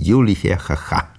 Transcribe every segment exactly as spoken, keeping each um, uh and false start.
Julia, chacha.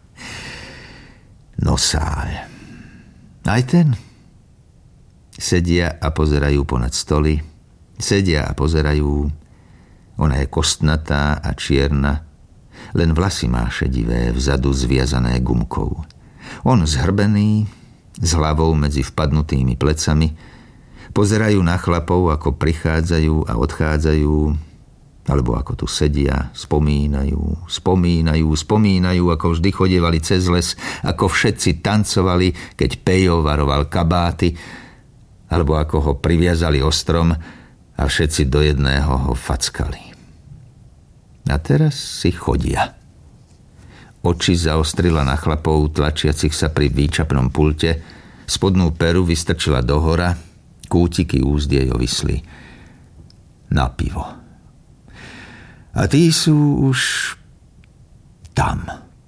Nosáľ. Aj ten. Sedia a pozerajú ponad stoly. Sedia a pozerajú. Ona je kostnatá a čierna. Len vlasy má šedivé, vzadu zviazané gumkou. On zhrbený, s hlavou medzi vpadnutými plecami. Pozerajú na chlapov, ako prichádzajú a odchádzajú, alebo ako tu sedia, spomínajú, spomínajú, spomínajú, ako vždy chodievali cez les, ako všetci tancovali, keď Pejo varoval kabáty, alebo ako ho priviazali ostrom a všetci do jedného ho fackali. A teraz si chodia. Oči zaostrila na chlapov, tlačiacich sa pri výčapnom pulte, spodnú peru vystrčila dohora, kútiky úst jej ovisli. Na pivo. A tí sú už tam.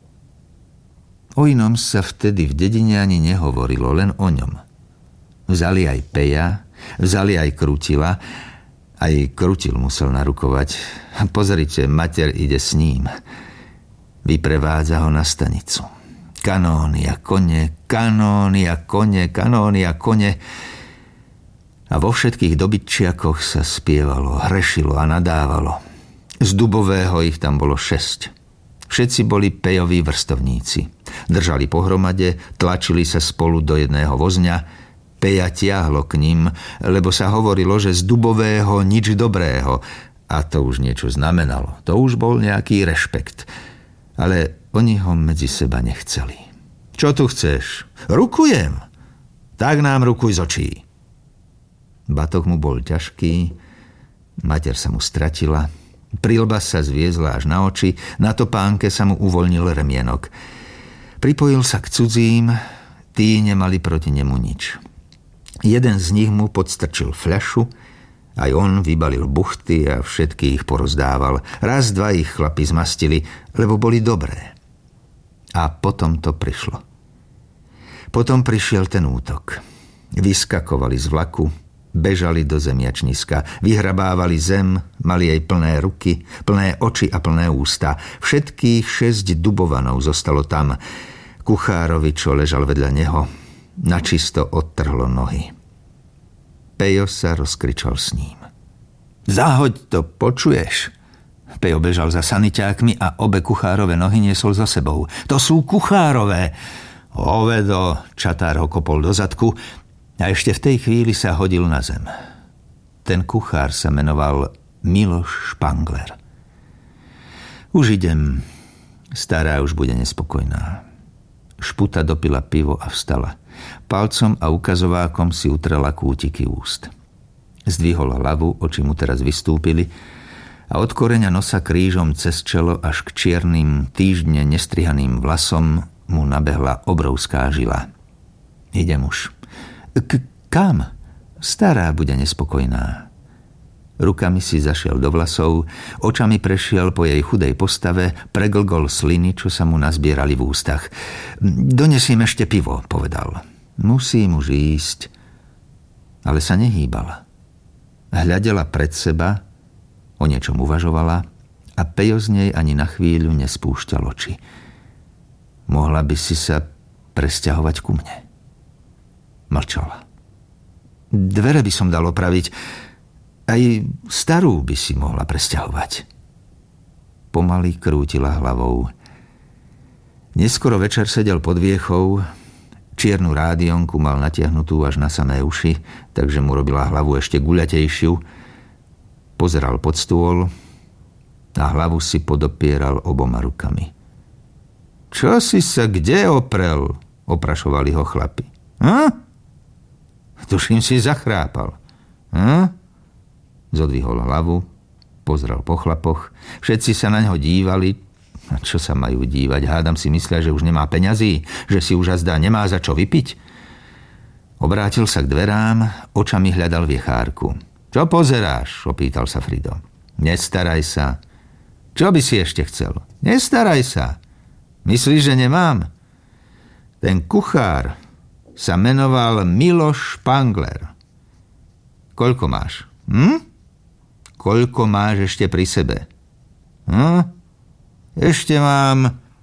O inom sa vtedy v dedine ani nehovorilo, len o ňom. Vzali aj Peja, vzali aj Krutila, aj Krutil musel narukovať. Pozrite, mater ide s ním. Vyprevádza ho na stanicu. Kanóny a kone, kanóny a kone, kanóny a kone. A vo všetkých dobytčiakoch sa spievalo, hrešilo a nadávalo. Z Dubového ich tam bolo šesť. Všetci boli Pejoví vrstovníci. Držali pohromade, tlačili sa spolu do jedného vozňa. Peja tiahlo k ním, lebo sa hovorilo, že z Dubového nič dobrého. A to už niečo znamenalo. To už bol nejaký rešpekt. Ale oni ho medzi seba nechceli. Čo tu chceš? Rukujem. Tak nám rukuj z očí. Batoh mu bol ťažký, mater sa mu stratila, prilba sa zviezla až na oči, na topánke sa mu uvoľnil remienok. Pripojil sa k cudzím, tí nemali proti nemu nič. Jeden z nich mu podstrčil fľašu, aj on vybalil buchty a všetky ich porozdával. Raz, dva ich chlapi zmastili, lebo boli dobré. A potom to prišlo. Potom prišiel ten útok. Vyskakovali z vlaku, bežali do zemiačniska, vyhrabávali zem, mali jej plné ruky, plné oči a plné ústa. Všetkých šesť dubovanov zostalo tam. Kuchárovi, čo ležal vedľa neho, načisto odtrhlo nohy. Pejo sa rozkričal s ním. Zahoď to, počuješ? Pejo bežal za saniťákmi a obe kuchárove nohy niesol so sebou. To sú kuchárove! Hovedo, čatár ho kopol do zadku a ešte v tej chvíli sa hodil na zem. Ten kuchár sa menoval Miloš Špangler. Už idem. Stará už bude nespokojná. Šputa dopila pivo a vstala. Palcom a ukazovákom si utrela kútiky úst. Zdvihol hlavu, oči mu teraz vystúpili a od koreňa nosa krížom cez čelo až k čiernym, týždne nestrihaným vlasom mu nabehla obrovská žila. Idem už. K- kam? Stará bude nespokojná. Rukami si zašiel do vlasov, očami prešiel po jej chudej postave, preglgol sliny, čo sa mu nazbierali v ústach. Donesím ešte pivo, povedal. Musím už ísť. Ale sa nehýbala. Hľadela pred seba, o niečom uvažovala a Pejo z nej ani na chvíľu nespúšťal oči. Mohla by si sa presťahovať ku mne. Mlčala. Dvere by som dal opraviť. Aj starú by si mohla presťahovať. Pomaly krútila hlavou. Neskoro večer sedel pod viechou, čiernu rádionku mal natiahnutú až na samé uši, takže mu robila hlavu ešte guľatejšiu. Pozeral pod stôl a hlavu si podopieral oboma rukami. Čo si sa kde oprel? Oprašovali ho chlapi. Hm? Tuším si zachrápal. Hm? Zodvihol hlavu, pozrel po chlapoch. Všetci sa na ňo dívali. A čo sa majú dívať? Hádam si myslia, že už nemá peňazí, že si už azdá nemá za čo vypiť. Obrátil sa k dverám, očami hľadal viechárku. Čo pozeráš? Opýtal sa Frido. Nestaraj sa. Čo by si ešte chcel? Nestaraj sa. Myslíš, že nemám? Ten kuchár sa menoval Miloš Špangler. Koľko máš? Hm? Koľko máš ešte pri sebe? Hm? Ešte mám